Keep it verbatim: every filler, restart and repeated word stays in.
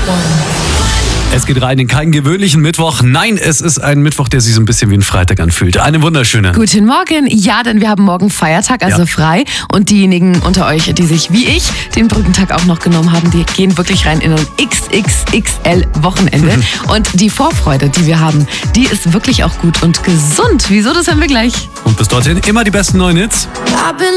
Es geht rein in keinen gewöhnlichen Mittwoch. Nein, es ist ein Mittwoch, der sich so ein bisschen wie ein Freitag anfühlt. Eine wunderschöne. Guten Morgen. Ja, denn wir haben morgen Feiertag, also Ja. frei. Und diejenigen unter euch, die sich wie ich den Brückentag auch noch genommen haben, die gehen wirklich rein in ein X X X L-Wochenende. Und die Vorfreude, die wir haben, die ist wirklich auch gut und gesund. Wieso, das hören wir gleich. Und bis dorthin immer die besten neuen Hits. I've been